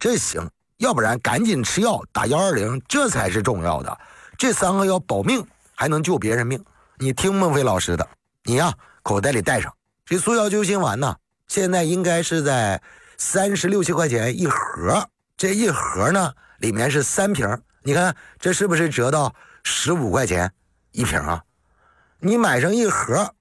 这行，要不然赶紧吃药打120，这才是重要的。这3个要保命，还能救别人命。你听孟非老师的，你呀口袋里带上。这速效救心丸呢，现在应该是在36、7块钱一盒，这一盒呢里面是3瓶，你看这是不是折到15块钱一瓶啊？你买上一盒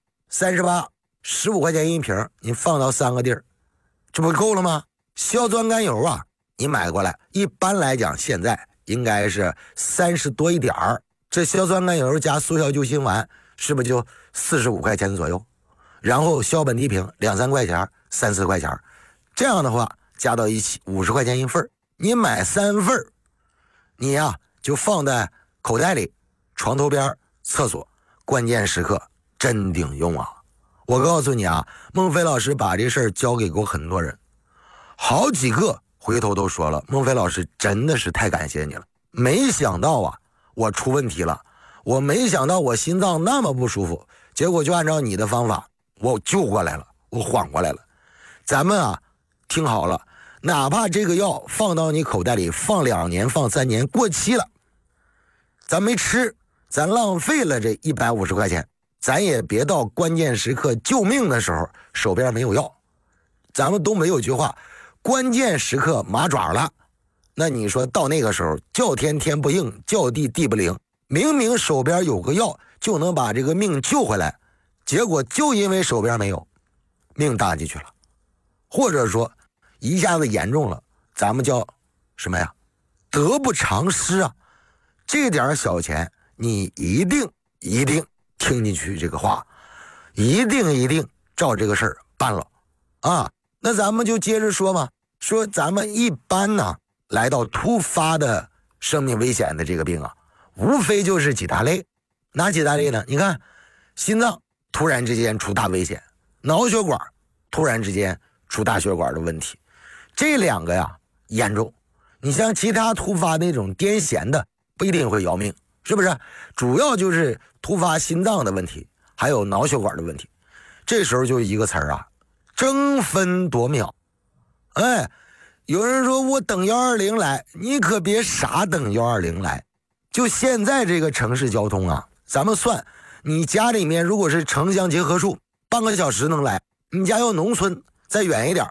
38、15块钱一瓶，你放到3个地儿，这不够了吗？硝酸甘油啊，你买过来，一般来讲现在应该是30多一点儿，这硝酸甘油加速效救心丸是不是就45块钱左右？然后硝苯地平2、3块钱，3、4块钱，这样的话加到一起50块钱一份，你买3份，你呀就放在口袋里、床头边、厕所，关键时刻真顶用啊！我告诉你啊，孟非老师把这事儿交给过很多人，好几个回头都说了，孟非老师真的是太感谢你了，没想到啊我出问题了，我没想到我心脏那么不舒服，结果就按照你的方法我救过来了，我缓过来了。咱们啊听好了，哪怕这个药放到你口袋里放2年放3年过期了，咱没吃，咱浪费了这150块钱，咱也别到关键时刻救命的时候手边没有药。咱们东北有句话，关键时刻麻爪了，那你说到那个时候叫天天不应，叫地地不灵，明明手边有个药就能把这个命救回来，结果就因为手边没有，命搭进去了，或者说一下子严重了，咱们叫什么呀？得不偿失啊！这点小钱你一定听进去这个话，一定照这个事儿办了啊！那咱们就接着说嘛，说咱们一般呢来到突发的生命危险的这个病啊，无非就是几大类。哪几大类呢？你看，心脏突然之间出大危险，脑血管突然之间出大血管的问题，这2个呀严重。你像其他突发那种癫痫的不一定会要命，是不是？主要就是突发心脏的问题，还有脑血管的问题。这时候就一个词儿啊，争分夺秒。哎，有人说我等120来，你可别傻等120来。就现在这个城市交通啊，咱们算，你家里面如果是城乡结合处，半个小时能来，你家要农村再远一点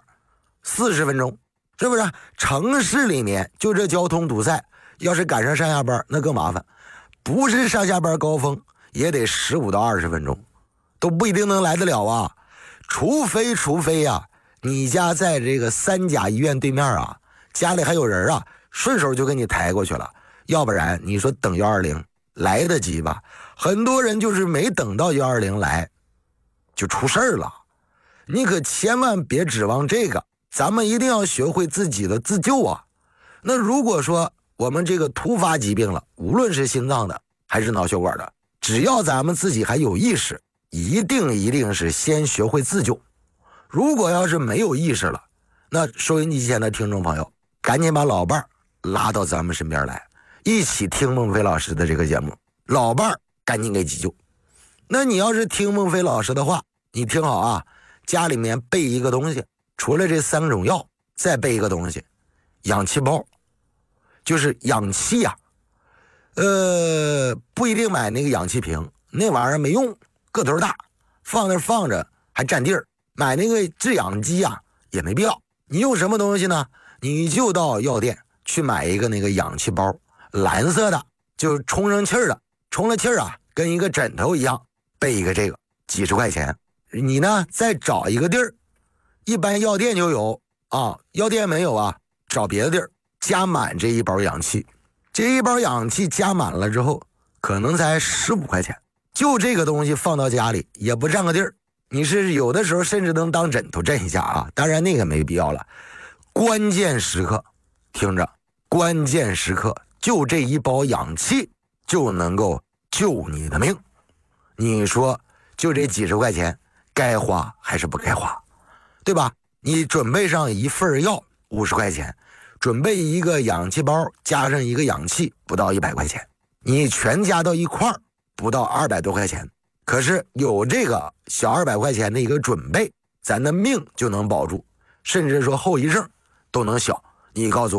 40分钟，是不是？城市里面就这交通堵塞，要是赶上上下班那更麻烦，不是上下班高峰也得15到20分钟，都不一定能来得了啊。除非呀，你家在这个3甲医院对面啊，家里还有人啊，顺手就给你抬过去了，要不然你说等120来得及吧？很多人就是没等到120来就出事儿了。你可千万别指望这个，咱们一定要学会自己的自救啊。那如果说我们这个突发疾病了，无论是心脏的还是脑血管的，只要咱们自己还有意识，一定是先学会自救。如果要是没有意识了，那收音机前的听众朋友赶紧把老伴儿拉到咱们身边来，一起听孟非老师的这个节目，老伴儿赶紧给急救。那你要是听孟非老师的话，你听好啊，家里面备一个东西，除了这3种药再备一个东西，氧气包，就是氧气呀。不一定买那个氧气瓶，那玩意儿没用，个头大，放那放着还占地儿。买那个制氧机啊也没必要。你用什么东西呢？你就到药店去买一个那个氧气包，蓝色的，就充上气儿的，充了气儿啊跟一个枕头一样，备一个这个几十块钱。你呢再找一个地儿，一般药店就有啊，药店没有啊，找别的地儿加满这一包氧气。这一包氧气加满了之后可能才15块钱，就这个东西放到家里也不占个地儿，你是有的时候甚至能当枕头枕一下啊，当然那个没必要了。关键时刻听着，关键时刻就这一包氧气就能够救你的命。你说就这几十块钱该花还是不该花，对吧？你准备上一份药50块钱，准备一个氧气包加上一个氧气不到100块钱，你全加到一块儿不到200多块钱。可是有这个小200块钱的一个准备，咱的命就能保住，甚至说后遗症都能小。你告诉我